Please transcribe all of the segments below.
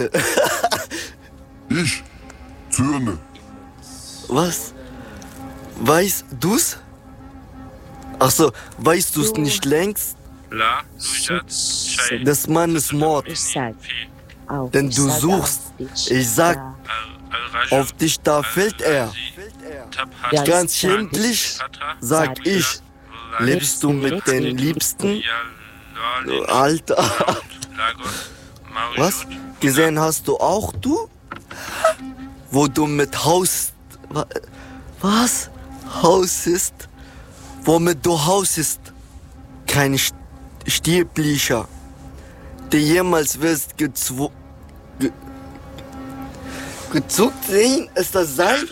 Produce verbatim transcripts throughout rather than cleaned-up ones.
Ich? Zürne. Was? Weißt du's? Ach so, weißt du's nicht längst? Das Mann ist Mord. Denn du suchst. Ich sag, auf dich da fällt er. Ganz schändlich, sag ich. Lebst du mit den Liebsten? Alter. Was? Gesehen hast du auch du? Wo du mit Haus... Was? Hausest? Womit du hausest? Kein Stiebliecher, der jemals wirst gezwo... Ge gezuckt sehen? Ist das sein?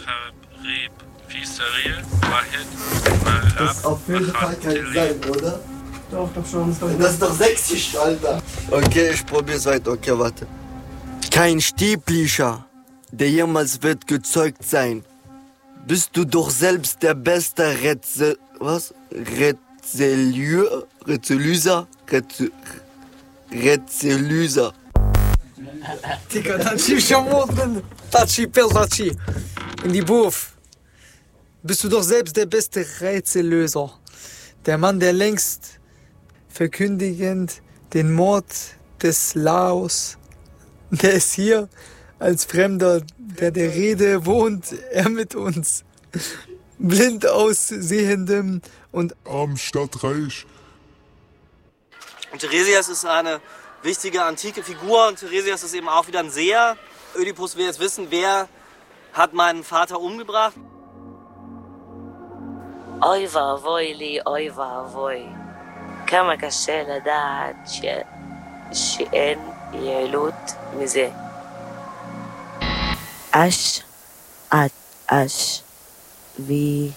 Das ist auf jeden Fall kein Sein, oder? Doch, doch schon. Das ist doch sächsisch, Alter. Okay, ich probier's weiter. Okay, warte. Kein Stiebliecher, der jemals wird gezeugt sein. Bist du doch selbst der beste Rätsel... Was? Rätselier? Rätselyser? Rätsel... Rätselyser. Digga, Tachi Schamoten. Tachi Persachi. In die Buff. Bist du doch selbst der beste Rätsellöser. Der Mann, der längst verkündigend den Mord des Laos, der ist hier als Fremder, der der Rede wohnt, er mit uns. Blind aussehendem und arm statt reich. Und Theresias ist eine wichtige antike Figur und Theresias ist eben auch wieder ein Seher. Ödipus will jetzt wissen, wer hat meinen Vater umgebracht. אוי ואבוי לי, אוי ואבוי. כמה קשה לדעת ש... שאין יעילות מזה. אש, את, אש, וי...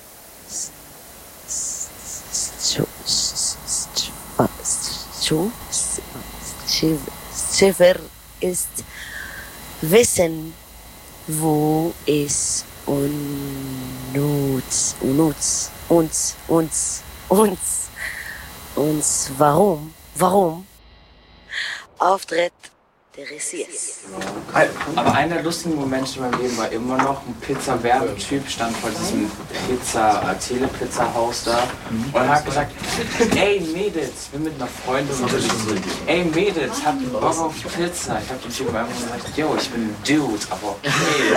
Schiffer ist Wissen, wo es unnütz, unnütz, uns, uns, uns, uns, warum, warum auftritt Theresias. Aber einer der lustigen Momente in meinem Leben war immer noch, ein Pizza-Werbetyp stand vor diesem Pizza, Telepizza-Haus da und hat gesagt, ey Mädels, ich bin mit einer Freundin unterwegs, ey Mädels, habt ihr Bock auf Pizza? Ich hab den Typen einfach gesagt, yo, ich bin ein Dude, aber okay.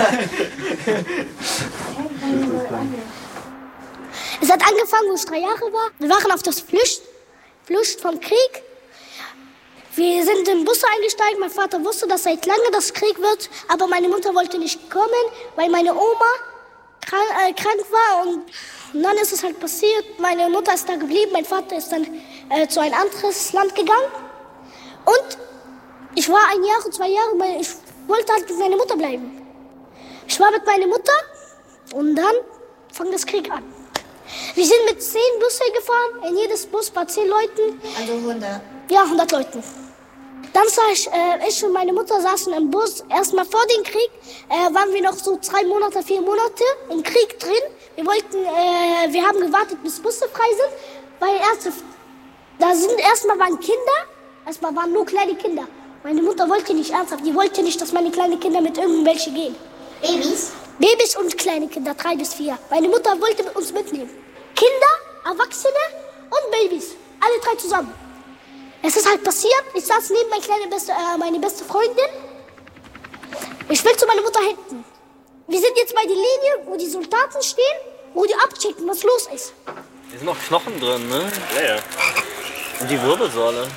Es hat angefangen, wo ich drei Jahre war. Wir waren auf das Flücht, Flucht vom Krieg. Wir sind in den Bus eingestiegen. Mein Vater wusste, dass seit langem das Krieg wird, aber meine Mutter wollte nicht kommen, weil meine Oma krank, äh, krank war. Und dann ist es halt passiert. Meine Mutter ist da geblieben, mein Vater ist dann äh, zu ein anderes Land gegangen. Und ich war ein Jahr und zwei Jahre, weil ich wollte halt mit meiner Mutter bleiben. Ich war mit meiner Mutter und dann fing das Krieg an. Wir sind mit zehn Bussen gefahren, in jedes Bus war zehn Leuten. Also hundert? Ja, hundert Leuten. Dann sah ich, äh, ich und meine Mutter saßen im Bus. Erstmal vor dem Krieg äh, waren wir noch so drei Monate, vier Monate im Krieg drin. Wir wollten, äh, wir haben gewartet, bis Busse frei sind, weil erst, da sind erstmal waren Kinder, erstmal waren nur kleine Kinder. Meine Mutter wollte nicht ernsthaft, die wollte nicht, dass meine kleinen Kinder mit irgendwelchen gehen. Babys? Babys und kleine Kinder, drei bis vier. Meine Mutter wollte uns mitnehmen. Kinder, Erwachsene und Babys, alle drei zusammen. Es ist halt passiert, ich saß neben meine kleine beste, äh, meine beste Freundin. Ich will zu meiner Mutter hinten. Wir sind jetzt bei der Linie, wo die Soldaten stehen, wo die abchecken, was los ist. Hier sind noch Knochen drin, ne? Ja, ja. Und die Wirbelsäule.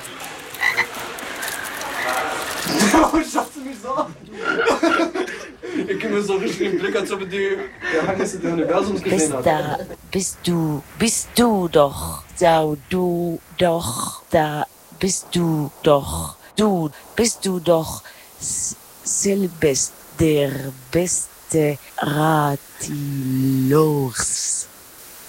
Ich dachte mich so. Ich gebe mir so richtig den Blick, als ob die der Hannes des Universums gesehen hat. Da bist du, bist du doch, da du doch, da bist du doch, du bist du doch selbst der beste Ratlos.